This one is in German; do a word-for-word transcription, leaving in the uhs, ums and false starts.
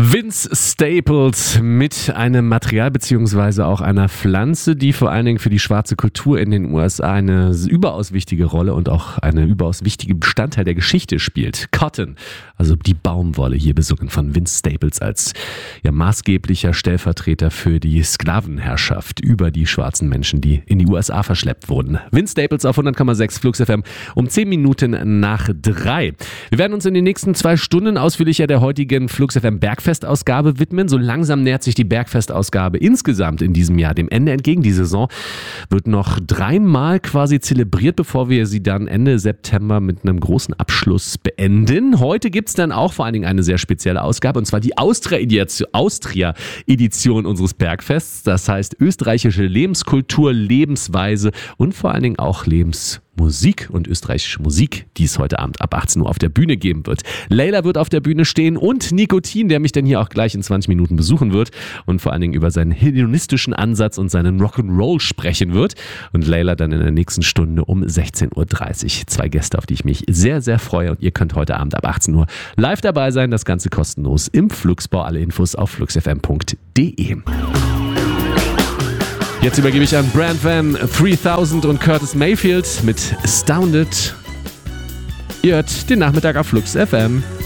Vince Staples mit einem Material bzw. auch einer Pflanze, die vor allen Dingen für die schwarze Kultur in den U S A eine überaus wichtige Rolle und auch eine überaus wichtige Bestandteil der Geschichte spielt. Cotton, also die Baumwolle, hier besungen von Vince Staples als ja, maßgeblicher Stellvertreter für die Sklavenherrschaft über die schwarzen Menschen, die in die U S A verschleppt wurden. Vince Staples auf hundert Komma sechs Flux F M um zehn Minuten nach drei. Wir werden uns in den nächsten zwei Stunden ausführlicher der heutigen Flux F M Bergfest-Ausgabe widmen. So langsam nähert sich die Bergfest-Ausgabe insgesamt in diesem Jahr dem Ende entgegen. Die Saison wird noch dreimal quasi zelebriert, bevor wir sie dann Ende September mit einem großen Abschluss beenden. Heute gibt es dann auch vor allen Dingen eine sehr spezielle Ausgabe, und zwar die Austria-Edition Austria-Edition unseres Bergfests. Das heißt österreichische Lebenskultur, Lebensweise und vor allen Dingen auch Lebensmusik und österreichische Musik, die es heute Abend ab achtzehn Uhr auf der Bühne geben wird. Leila wird auf der Bühne stehen und Nikotin, der mich dann hier auch gleich in zwanzig Minuten besuchen wird und vor allen Dingen über seinen hedonistischen Ansatz und seinen Rock'n'Roll sprechen wird. Und Leila dann in der nächsten Stunde um sechzehn Uhr dreißig. Zwei Gäste, auf die ich mich sehr, sehr freue, und ihr könnt heute Abend ab achtzehn Uhr live dabei sein. Das Ganze kostenlos im Fluxbau. Alle Infos auf fluxfm punkt de. Jetzt übergebe ich an Brand Van dreitausend und Curtis Mayfield mit Astounded. Ihr hört den Nachmittag auf Flux F M.